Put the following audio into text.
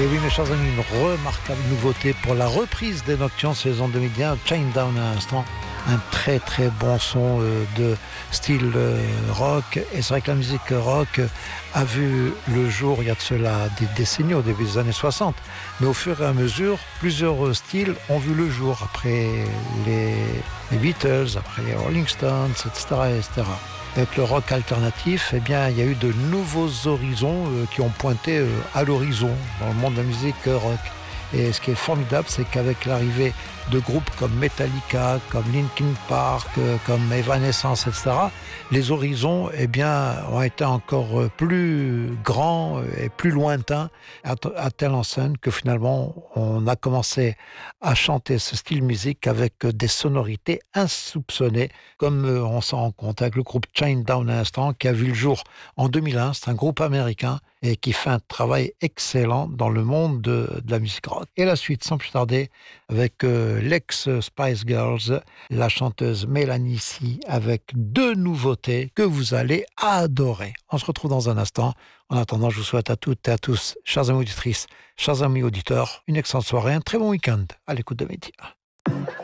Et oui, mes chers amis, une remarquable nouveauté pour la reprise des Nocturnes saison 2001, Chain Down à l'instant. Un très très bon son de style rock. Et c'est vrai que la musique rock a vu le jour il y a de cela des décennies, au début des années 60. Mais au fur et à mesure, plusieurs styles ont vu le jour. Après les Beatles, après les Rolling Stones, etc. etc. Avec le rock alternatif, eh bien, il y a eu de nouveaux horizons qui ont pointé à l'horizon dans le monde de la musique rock. Et ce qui est formidable, c'est qu'avec l'arrivée de groupes comme Metallica, comme Linkin Park, comme Evanescence, etc., les horizons eh bien, ont été encore plus grands et plus lointains, à telle enseigne que finalement, on a commencé à chanter ce style musique avec des sonorités insoupçonnées, comme on s'en rend compte avec le groupe Chain Down à l'instant, qui a vu le jour en 2001. C'est un groupe américain et qui fait un travail excellent dans le monde de la musique rock. Et la suite, sans plus tarder, avec l'ex-Spice Girls, la chanteuse Mélanie C, avec deux nouveautés que vous allez adorer. On se retrouve dans un instant. En attendant, je vous souhaite à toutes et à tous, chers amis auditrices, chers amis auditeurs, une excellente soirée, un très bon week-end à l'écoute de Média.